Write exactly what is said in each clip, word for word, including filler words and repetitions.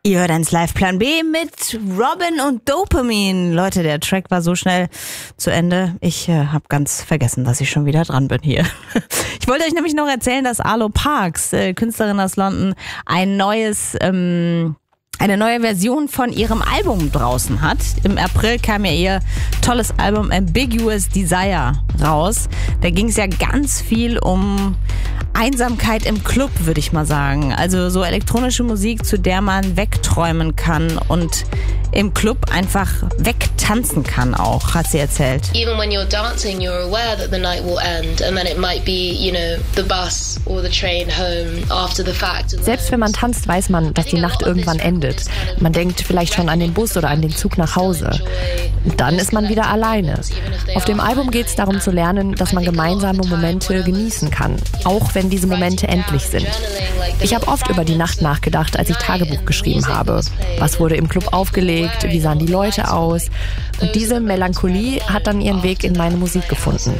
Ihr hört eins Live Plan B mit Robin und Dopamine. Leute, der Track war so schnell zu Ende. Ich äh, habe ganz vergessen, dass ich schon wieder dran bin hier. Ich wollte euch nämlich noch erzählen, dass Arlo Parks, äh, Künstlerin aus London, ein neues... Ähm, eine neue Version von ihrem Album draußen hat. Im April kam ja ihr tolles Album Ambiguous Desire raus. Da ging es ja ganz viel um Einsamkeit im Club, würde ich mal sagen. Also so elektronische Musik, zu der man wegträumen kann und im Club einfach wegtanzen kann auch, hat sie erzählt. Even when you're dancing, you're aware that the night will end and then it might be, you know, the bus or the train home after the fact. Selbst wenn man tanzt, weiß man, dass die Nacht irgendwann endet. Man denkt vielleicht schon an den Bus oder an den Zug nach Hause. Und dann ist man wieder alleine. Auf dem Album geht es darum zu lernen, dass man gemeinsame Momente genießen kann, auch wenn diese Momente endlich sind. Ich habe oft über die Nacht nachgedacht, als ich Tagebuch geschrieben habe. Was wurde im Club aufgelegt? Wie sahen die Leute aus? Und diese Melancholie hat dann ihren Weg in meine Musik gefunden.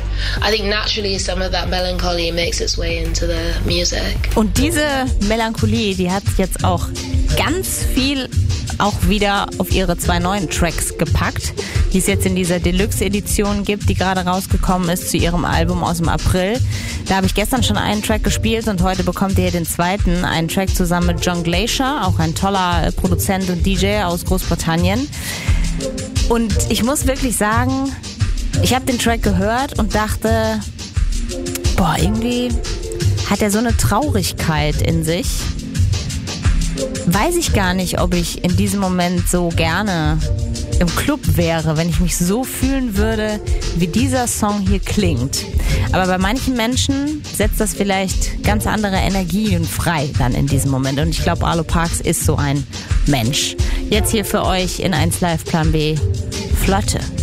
Und diese Melancholie, die hat jetzt auch ganz viel auch wieder auf ihre zwei neuen Tracks gepackt, die es jetzt in dieser Deluxe-Edition gibt, die gerade rausgekommen ist zu ihrem Album aus dem April. Da habe ich gestern schon einen Track gespielt und heute bekommt ihr den zweiten, einen Track zusammen mit John Glacier, auch ein toller Produzent und D J aus Großbritannien. Und ich muss wirklich sagen, ich habe den Track gehört und dachte, boah, irgendwie hat er so eine Traurigkeit in sich. Weiß ich gar nicht, ob ich in diesem Moment so gerne im Club wäre, wenn ich mich so fühlen würde, wie dieser Song hier klingt. Aber bei manchen Menschen setzt das vielleicht ganz andere Energien frei dann in diesem Moment. Und ich glaube, Arlo Parks ist so ein Mensch. Jetzt hier für euch in eins Live Plan B, Flotte.